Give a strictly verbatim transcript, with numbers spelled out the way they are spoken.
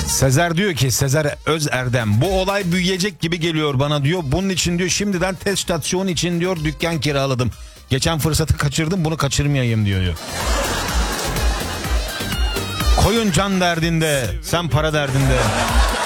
Sezer diyor ki, Sezer Özerdem, bu olay büyüyecek gibi geliyor bana diyor. Bunun için diyor şimdiden test stasyonu için diyor dükkan kiraladım. Geçen fırsatı kaçırdım, bunu kaçırmayayım diyor. diyor. Koyun can derdinde, sen para derdinde.